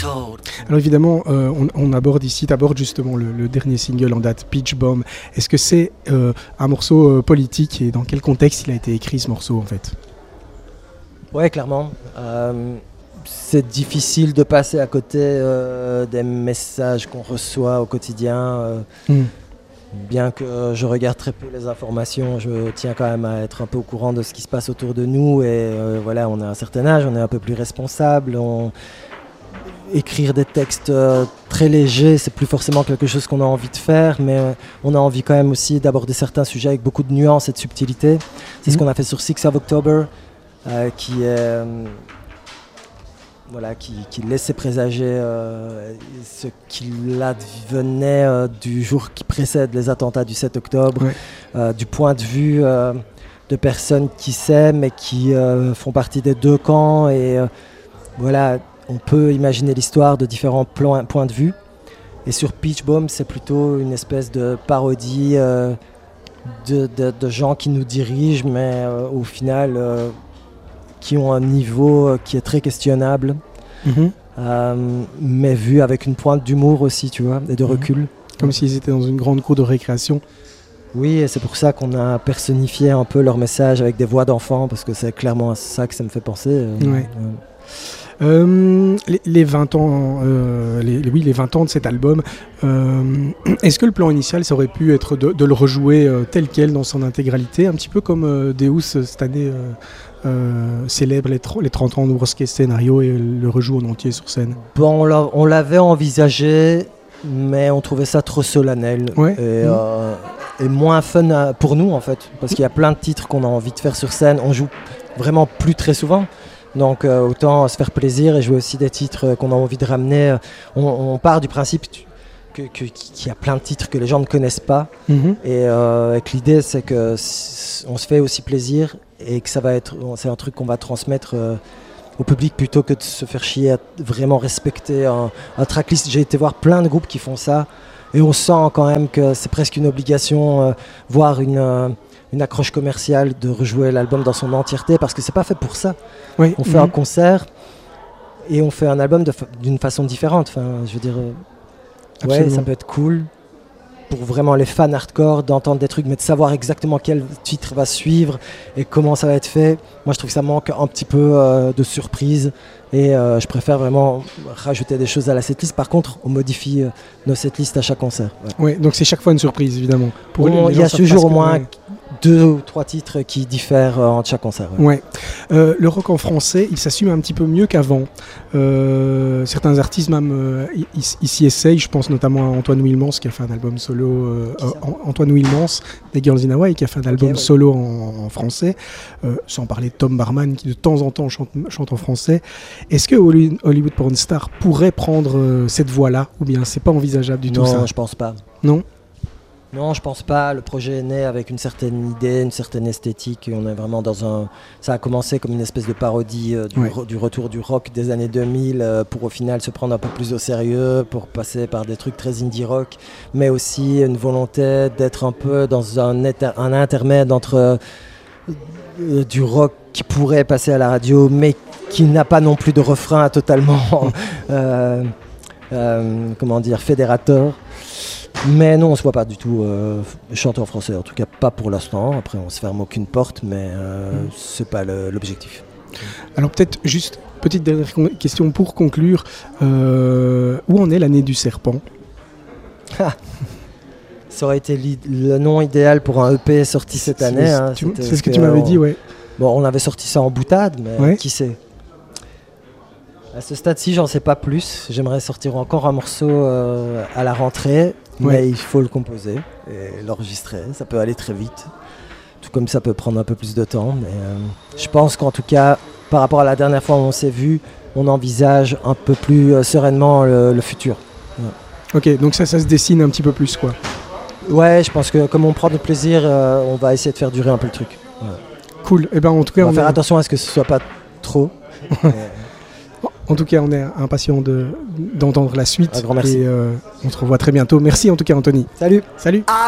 Alors évidemment, on aborde ici, t'abordes justement le dernier single en date, Peach Bomb. Est-ce que c'est un morceau politique et dans quel contexte il a été écrit ce morceau en fait? Ouais, clairement. C'est difficile de passer à côté des messages qu'on reçoit au quotidien. Bien que je regarde très peu les informations, je tiens quand même à être un peu au courant de ce qui se passe autour de nous. Et voilà, on a un certain âge, on est un peu plus responsable. Écrire des textes très légers, c'est plus forcément quelque chose qu'on a envie de faire, mais on a envie quand même aussi d'aborder certains sujets avec beaucoup de nuances et de subtilité. C'est ce qu'on a fait sur 6 of October, qui est... Voilà, qui laissait présager ce qu'il advenait du jour qui précède les attentats du 7 octobre, du point de vue de personnes qui s'aiment et qui font partie des deux camps. Et voilà, on peut imaginer l'histoire de différents points de vue. Et sur Peach Bomb, c'est plutôt une espèce de parodie de gens qui nous dirigent, mais au final... qui ont un niveau qui est très questionnable, mais vu avec une pointe d'humour aussi, tu vois, et de recul. Comme s'ils étaient dans une grande cour de récréation. Oui, et c'est pour ça qu'on a personnifié un peu leur message avec des voix d'enfants, parce que c'est clairement à ça que ça me fait penser. Les 20 ans, les 20 ans de cet album, est-ce que le plan initial, ça aurait pu être de le rejouer tel quel dans son intégralité, un petit peu comme Deus cette année célèbre les 30 ans d'Ourske Scénario et le rejoue en entier sur scène? Bon, on l'avait envisagé, mais on trouvait ça trop solennel et moins fun pour nous en fait, parce qu'il y a plein de titres qu'on a envie de faire sur scène, on joue vraiment plus très souvent. Donc autant se faire plaisir et jouer aussi des titres qu'on a envie de ramener. On part du principe qu'il y a plein de titres que les gens ne connaissent pas. Et que l'idée c'est qu'on se fait aussi plaisir et que c'est un truc qu'on va transmettre au public plutôt que de se faire chier à vraiment respecter un tracklist. J'ai été voir plein de groupes qui font ça et on sent quand même que c'est presque une obligation, voire une accroche commerciale de rejouer l'album dans son entièreté parce que c'est pas fait pour ça. On fait un concert et on fait un album d'une façon différente. Enfin, je veux dire, ça peut être cool pour vraiment les fans hardcore d'entendre des trucs, mais de savoir exactement quel titre va suivre et comment ça va être fait. Moi, je trouve que ça manque un petit peu de surprise et je préfère vraiment rajouter des choses à la setlist. Par contre, on modifie nos setlists à chaque concert. Ouais, donc c'est chaque fois une surprise, évidemment. Il y a toujours au moins 2 ou 3 titres qui diffèrent entre chaque concert. Le rock en français, il s'assume un petit peu mieux qu'avant. Certains artistes même ici essayent. Je pense notamment à Antoine Wilmans qui a fait un album solo. Antoine Wilmans des Girls in Hawaii qui a fait un album solo en français. Sans parler de Tom Barman qui de temps en temps chante en français. Est-ce que Hollywood Porn Star pourrait prendre cette voie-là ou bien c'est pas envisageable du tout ça? Non, je pense pas. Non, je pense pas. Le projet est né avec une certaine idée, une certaine esthétique. On est vraiment ça a commencé comme une espèce de parodie du retour du rock des années 2000 pour au final se prendre un peu plus au sérieux, pour passer par des trucs très indie rock, mais aussi une volonté d'être un peu dans un intermède entre du rock qui pourrait passer à la radio, mais qui n'a pas non plus de refrain totalement fédérateur. Mais non, on se voit pas du tout chanter en français, en tout cas pas pour l'instant. Après, on se ferme aucune porte, mais c'est pas l'objectif. Alors peut-être juste petite dernière question pour conclure. Où en est l'année du serpent? Ça aurait été le nom idéal pour un EP sorti cette année. C'est ce que tu m'avais dit, ouais. Bon, on avait sorti ça en boutade, mais qui sait? À ce stade-ci, j'en sais pas plus. J'aimerais sortir encore un morceau à la rentrée, mais il faut le composer et l'enregistrer. Ça peut aller très vite, tout comme ça peut prendre un peu plus de temps. Mais je pense qu'en tout cas, par rapport à la dernière fois où on s'est vu, on envisage un peu plus sereinement le futur. Ok, donc ça se dessine un petit peu plus, quoi. Ouais, je pense que comme on prend du plaisir, on va essayer de faire durer un peu le truc. Cool. Et ben en tout cas, on va faire attention à ce que ce soit pas trop. En tout cas, on est impatient d'entendre la suite. Un grand merci. Et on se revoit très bientôt. Merci en tout cas, Anthony. Salut. Salut.